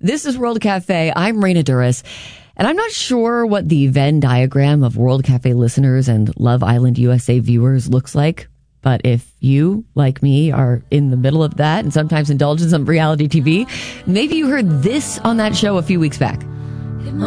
This is World Cafe. I'm Raina Duras, and I'm not sure what the Venn diagram of World Cafe listeners and Love Island USA viewers looks like. But if you, like me, are in the middle of that and sometimes indulge in some reality TV, maybe you heard this on that show a few weeks back.